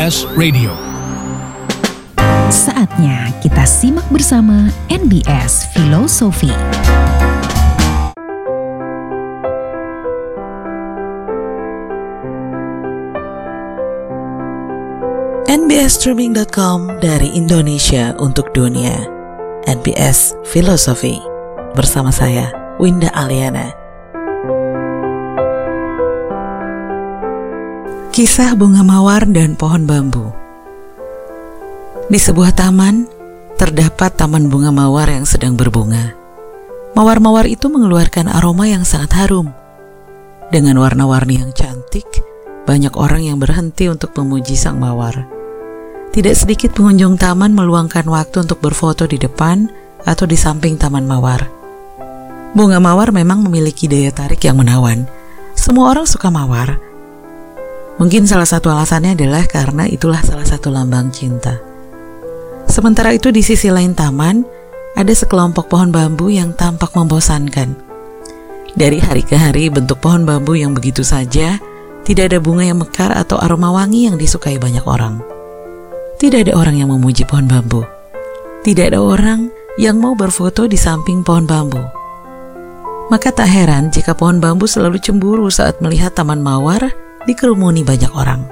NBS Radio. Saatnya kita simak bersama NBS Filosofi. NBSstreaming.com dari Indonesia untuk dunia. NBS Filosofi bersama saya, Winda Aliana. Kisah bunga mawar dan pohon bambu. Di sebuah taman, terdapat taman bunga mawar yang sedang berbunga. Mawar-mawar itu mengeluarkan aroma yang sangat harum. Dengan warna-warni yang cantik, banyak orang yang berhenti untuk memuji sang mawar. Tidak sedikit pengunjung taman meluangkan waktu untuk berfoto di depan atau di samping taman mawar. Bunga mawar memang memiliki daya tarik yang menawan. Semua orang suka mawar. Mungkin salah satu alasannya adalah karena itulah salah satu lambang cinta. Sementara itu di sisi lain taman, ada sekelompok pohon bambu yang tampak membosankan. Dari hari ke hari bentuk pohon bambu yang begitu saja, tidak ada bunga yang mekar atau aroma wangi yang disukai banyak orang. Tidak ada orang yang memuji pohon bambu. Tidak ada orang yang mau berfoto di samping pohon bambu. Maka tak heran jika pohon bambu selalu cemburu saat melihat taman mawar dikerumuni banyak orang.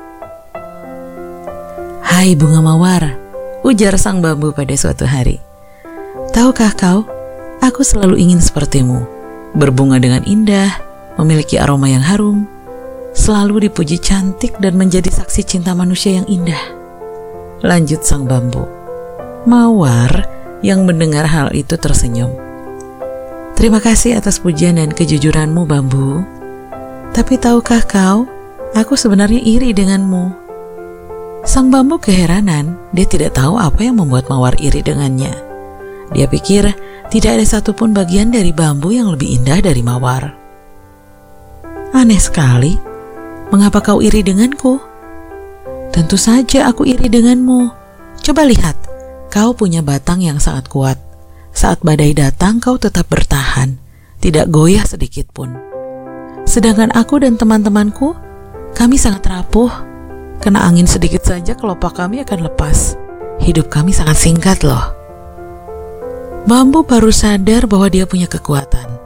"Hai bunga mawar," ujar sang bambu pada suatu hari. "Tahukah kau, aku selalu ingin sepertimu, berbunga dengan indah, memiliki aroma yang harum, selalu dipuji cantik dan menjadi saksi cinta manusia yang indah." Lanjut sang bambu. Mawar yang mendengar hal itu tersenyum. "Terima kasih atas pujian dan kejujuranmu, bambu. Tapi tahukah kau, aku sebenarnya iri denganmu." Sang bambu keheranan, dia tidak tahu apa yang membuat mawar iri dengannya. Dia pikir tidak ada satupun bagian dari bambu yang lebih indah dari mawar. "Aneh sekali, mengapa kau iri denganku?" "Tentu saja aku iri denganmu. Coba lihat, kau punya batang yang sangat kuat. Saat badai datang kau tetap bertahan, tidak goyah sedikit pun. Sedangkan aku dan teman-temanku, kami sangat rapuh. Kena angin sedikit saja kelopak kami akan lepas. Hidup kami sangat singkat loh." Bambu baru sadar bahwa dia punya kekuatan.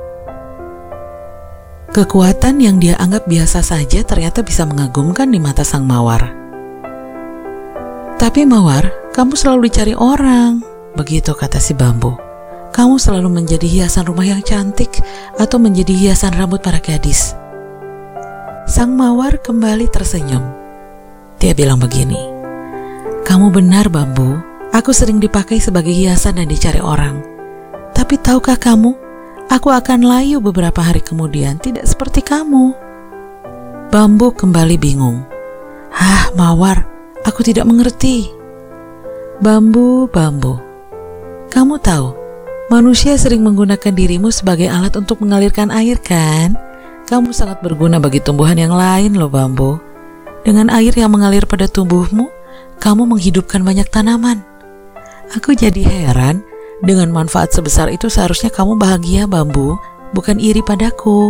Kekuatan yang dia anggap biasa saja ternyata bisa mengagumkan di mata sang mawar. "Tapi mawar, kamu selalu dicari orang," begitu kata si bambu. "Kamu selalu menjadi hiasan rumah yang cantik atau menjadi hiasan rambut para gadis." Sang mawar kembali tersenyum. Dia bilang begini, "Kamu benar bambu, aku sering dipakai sebagai hiasan dan dicari orang. Tapi tahukah kamu, aku akan layu beberapa hari kemudian, tidak seperti kamu." Bambu kembali bingung. "Ah, mawar, aku tidak mengerti." "Bambu, kamu tahu, manusia sering menggunakan dirimu sebagai alat untuk mengalirkan air kan? Kamu sangat berguna bagi tumbuhan yang lain loh bambu. Dengan air yang mengalir pada tubuhmu, kamu menghidupkan banyak tanaman. Aku jadi heran, dengan manfaat sebesar itu seharusnya kamu bahagia bambu, bukan iri padaku."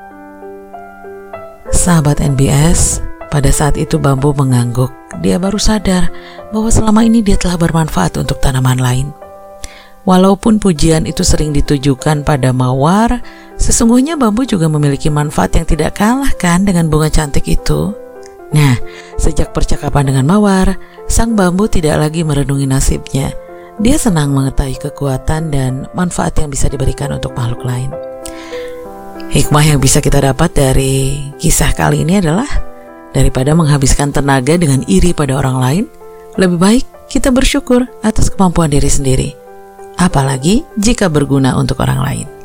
Sahabat NBS, pada saat itu bambu mengangguk. Dia baru sadar bahwa selama ini dia telah bermanfaat untuk tanaman lain. Walaupun pujian itu sering ditujukan pada mawar, sesungguhnya bambu juga memiliki manfaat yang tidak kalah kan dengan bunga cantik itu. Nah, sejak percakapan dengan mawar, sang bambu tidak lagi merenungi nasibnya. Dia senang mengetahui kekuatan dan manfaat yang bisa diberikan untuk makhluk lain. Hikmah yang bisa kita dapat dari kisah kali ini adalah, daripada menghabiskan tenaga dengan iri pada orang lain, lebih baik kita bersyukur atas kemampuan diri sendiri, apalagi jika berguna untuk orang lain.